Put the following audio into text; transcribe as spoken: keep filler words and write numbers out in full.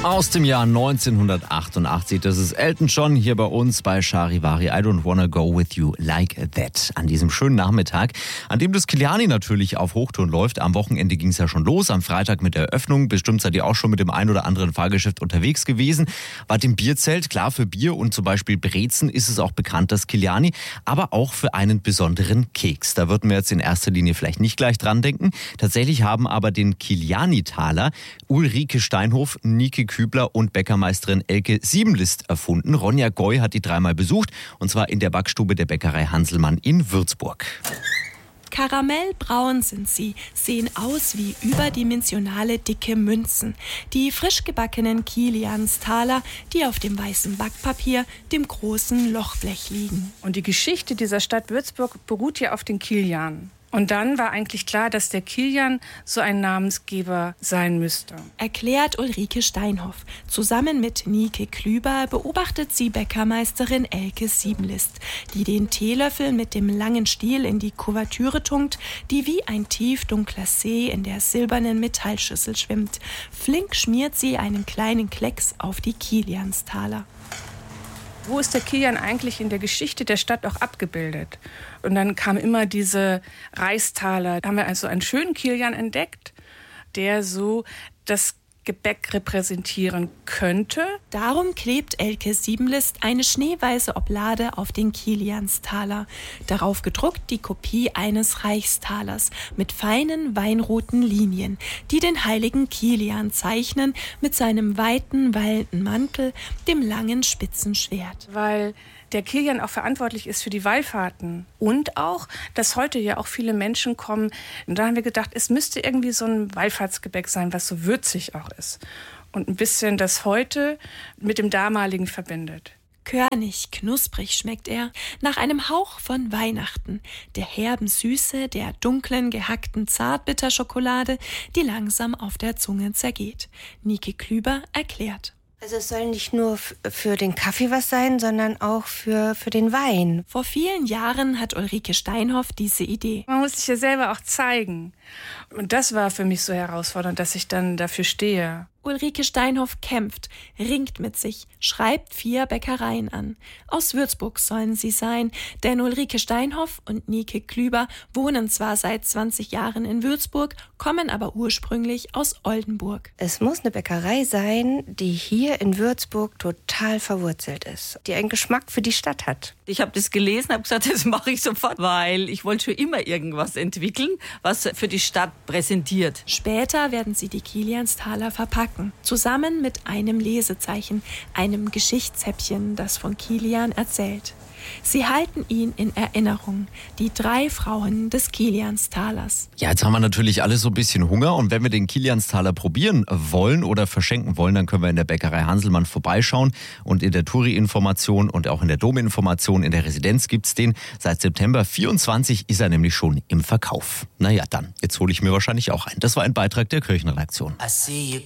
Aus dem Jahr neunzehnhundertachtundachtzig, das ist Elton John hier bei uns bei Charivari. I don't wanna go with you like that. An diesem schönen Nachmittag, an dem das Kiliani natürlich auf Hochtouren läuft. Am Wochenende ging es ja schon los, am Freitag mit der Eröffnung. Bestimmt seid ihr auch schon mit dem ein oder anderen Fahrgeschäft unterwegs gewesen. Wart im Bierzelt, klar, für Bier und zum Beispiel Brezen ist es auch bekannt, das Kiliani. Aber auch für einen besonderen Keks. Da würden wir jetzt in erster Linie vielleicht nicht gleich dran denken. Tatsächlich haben aber den Kiliani-Taler Ulrike Steinhoff, Nike Kübler und Bäckermeisterin Elke Siebenlist erfunden. Ronja Goy hat die dreimal besucht, und zwar in der Backstube der Bäckerei Hanselmann in Würzburg. Karamellbraun sind sie, sehen aus wie überdimensionale dicke Münzen. Die frisch gebackenen Kilianstaler, die auf dem weißen Backpapier, dem großen Lochblech liegen. Und die Geschichte dieser Stadt Würzburg beruht ja auf den Kilianen. Und dann war eigentlich klar, dass der Kilian so ein Namensgeber sein müsste. Erklärt Ulrike Steinhoff. Zusammen mit Nike Klüber beobachtet sie Bäckermeisterin Elke Siebenlist, die den Teelöffel mit dem langen Stiel in die Kuvertüre tunkt, die wie ein tiefdunkler See in der silbernen Metallschüssel schwimmt. Flink schmiert sie einen kleinen Klecks auf die Kilianstaler. Wo ist der Kilian eigentlich in der Geschichte der Stadt auch abgebildet? Und dann kam immer diese Reistaler. Da haben wir also einen schönen Kilian entdeckt, der so das Gebäck repräsentieren könnte. Darum klebt Elke Siebenlist eine schneeweiße Oblade auf den Kilianstaler. Darauf gedruckt die Kopie eines Reichstalers mit feinen weinroten Linien, die den heiligen Kilian zeichnen mit seinem weiten, wallenden Mantel, dem langen, spitzen Schwert. Weil der Kilian auch verantwortlich ist für die Wallfahrten und auch, dass heute ja auch viele Menschen kommen. Und da haben wir gedacht, es müsste irgendwie so ein Wallfahrtsgebäck sein, was so würzig auch ist und ein bisschen das heute mit dem damaligen verbindet. Körnig, knusprig schmeckt er, nach einem Hauch von Weihnachten, der herben Süße, der dunklen, gehackten Zartbitterschokolade, die langsam auf der Zunge zergeht. Nike Klüber erklärt. Also es soll nicht nur f- für den Kaffee was sein, sondern auch für, für den Wein. Vor vielen Jahren hat Ulrike Steinhoff diese Idee. Man muss sich ja selber auch zeigen. Und das war für mich so herausfordernd, dass ich dann dafür stehe. Ulrike Steinhoff kämpft, ringt mit sich, schreibt vier Bäckereien an. Aus Würzburg sollen sie sein, denn Ulrike Steinhoff und Nike Klüber wohnen zwar seit zwanzig Jahren in Würzburg, kommen aber ursprünglich aus Oldenburg. Es muss eine Bäckerei sein, die hier in Würzburg total verwurzelt ist, die einen Geschmack für die Stadt hat. Ich habe das gelesen, habe gesagt, das mache ich sofort, weil ich wollte schon immer irgendwas entwickeln, was für die Stadt präsentiert. Später werden sie die Kilianstaler verpacken, zusammen mit einem Lesezeichen, einem Geschichtshäppchen, das von Kilian erzählt. Sie halten ihn in Erinnerung, die drei Frauen des Kilianstalers. Ja, jetzt haben wir natürlich alle so ein bisschen Hunger, und wenn wir den Kilianstaler probieren wollen oder verschenken wollen, dann können wir in der Bäckerei Hanselmann vorbeischauen, und in der Touri-Information und auch in der Dom-Information in der Residenz gibt's den. Seit September vierundzwanzig ist er nämlich schon im Verkauf. Naja, dann, jetzt hole ich mir wahrscheinlich auch einen. Das war ein Beitrag der Kirchenredaktion.